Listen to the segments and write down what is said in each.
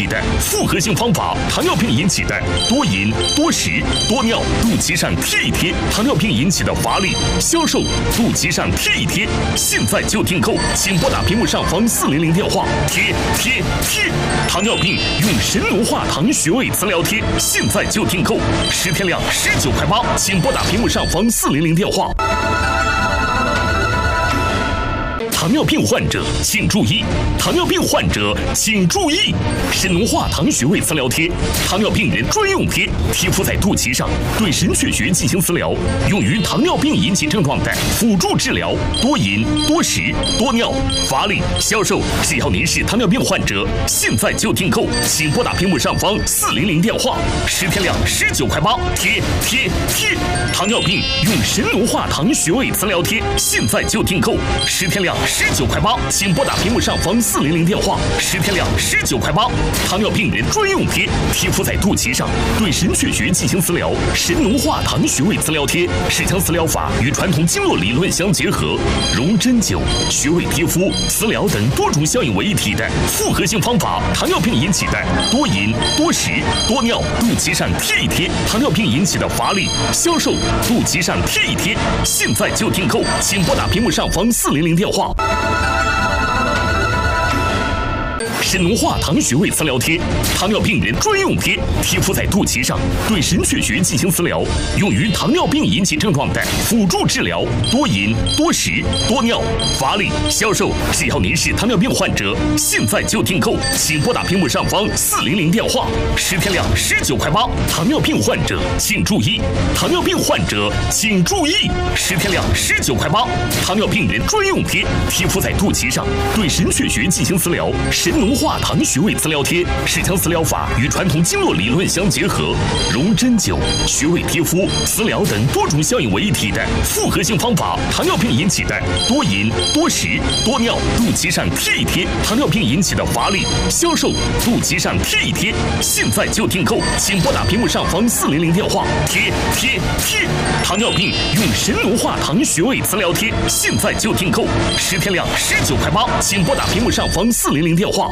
体的复合性方法，糖尿病引起的多饮、多食、多尿、肚脐上贴一贴，糖尿病引起的乏力、消瘦、肚脐上贴一贴，现在就订购，请拨打屏幕上方400电话，贴。糖尿病用神农化糖穴位磁疗贴，现在就订购，10天量19块8，请拨打屏幕上方400电话。糖尿病患者请注意！糖尿病患者请注意！神农化糖穴位磁疗贴，糖尿病人专用贴，贴敷在肚脐上，对神阙穴进行磁疗，用于糖尿病引起症状的辅助治疗。多饮、多食、多尿、乏力、消瘦，只要您是糖尿病患者，现在就订购，请拨打屏幕上方400电话，10天量19块8，贴！糖尿病用神农化糖穴位磁疗贴，现在就订购，10天量19块8，请拨打屏幕上方400电话，10天量19块8。糖尿病人专用贴，贴敷在肚脐上，对神阙穴进行磁疗。神农化糖穴位磁疗贴是将磁疗法与传统经络理论相结合，融针灸、穴位贴敷、磁疗等多种效应为一体的复合性方法。糖尿病引起的多饮、多食、多尿、肚脐上贴一贴，糖尿病引起的乏力、消瘦、肚脐上贴一贴，现在就订购，请拨打屏幕上方400电话。神农化糖穴位磁疗贴，糖尿病人专用贴，贴敷在肚脐上，对神阙穴进行磁疗，用于糖尿病引起症状的辅助治疗。多饮、多食、多尿、乏力、消瘦，只要您是糖尿病患者，现在就订购，请拨打屏幕上方400电话，10天量19块8。糖尿病患者请注意！糖尿病患者请注意！10天量19块8，糖尿病人专用贴，贴敷在肚脐上，对神阙穴进行磁疗。神农化糖穴位磁疗贴是将磁疗法与传统经络理论相结合，融针灸、穴位贴敷、磁疗等多种效应为一体的复合性方法。糖尿病引起的多饮、多食、多尿、肚脐上贴一贴，糖尿病引起的乏力、消瘦、肚脐上贴一贴，现在就订购，请拨打屏幕上方400电话，贴！糖尿病用神农化糖穴位磁疗贴，现在就订购，10天量19块8，请拨打屏幕上方400电话。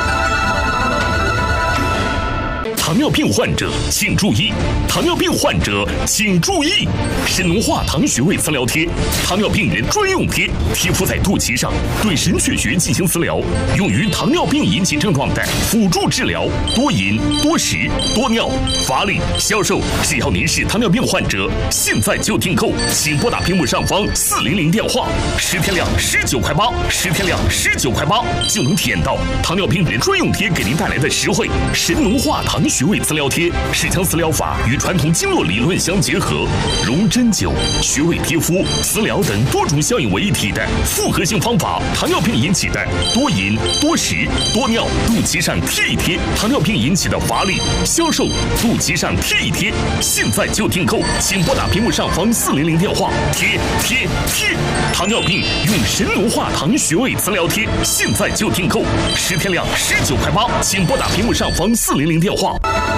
糖尿病患者请注意！糖尿病患者请注意！神农化糖穴位磁疗贴，糖尿病人专用贴，贴敷在肚脐上，对神阙穴进行磁疗，用于糖尿病引起症状的辅助治疗。多饮、多食、多尿、乏力、消瘦，只要您是糖尿病患者，现在就订购，请拨打屏幕上方400电话，10天量19块8，10天量19块8，就能体验到糖尿病人专用贴给您带来的实惠。神农化糖穴位磁疗贴是将磁疗法与传统经络理论相结合，融针灸、穴位贴敷、磁疗等多种效应为一体的复合性方法。糖尿病引起的多饮、多食、多尿、肚脐上贴一贴，糖尿病引起的乏力、消瘦、肚脐上贴一贴，现在就订购，请拨打屏幕上方400电话，贴！糖尿病用神农化糖穴位磁疗贴，现在就订购，10天量19块8，请拨打屏幕上方400电话。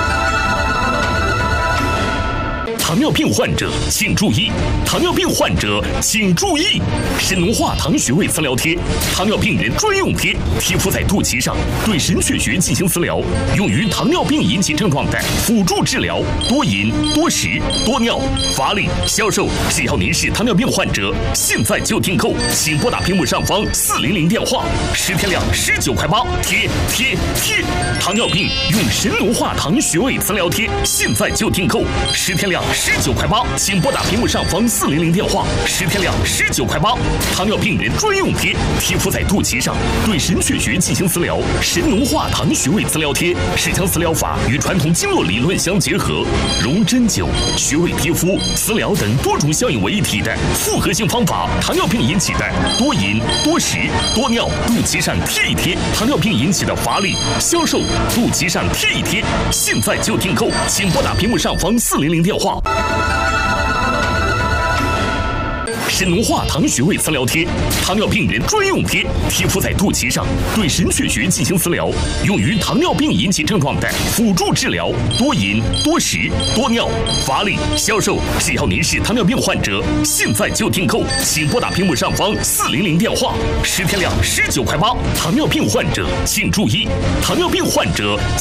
糖尿病患者请注意！糖尿病患者请注意！神农化糖穴位磁疗贴，糖尿病人专用贴，贴敷在肚脐上，对神阙穴进行磁疗，用于糖尿病引起症状的辅助治疗。多饮、多食、多尿、乏力、消瘦，只要您是糖尿病患者，现在就订购，请拨打屏幕上方400电话，10天量19块8，贴！糖尿病用神农化糖穴位磁疗贴，现在就订购，10天量19块8，请拨打屏幕上方400电话，10天量19块8。糖尿病人专用贴，贴敷在肚脐上，对神阙穴进行磁疗。神农化糖穴位磁疗贴是将磁疗法与传统经络理论相结合，融针灸、穴位贴敷、磁疗等多种效应为一体的复合性方法。糖尿病引起的多饮、多食、多尿、肚脐上贴一贴，糖尿病引起的乏力、消瘦、肚脐上贴一贴，现在就订购，请拨打屏幕上方400电话。神农化糖穴位磁疗贴，糖尿病人专用贴，贴敷在肚脐上，对神阙穴进行磁疗，用于糖尿病引起症状的辅助治疗。多饮、多食、多尿、乏力、消瘦，只要您是糖尿病患者，现在就订购，请拨打屏幕上方400电话，10天量19块8。糖尿病患者请注意！糖尿病患者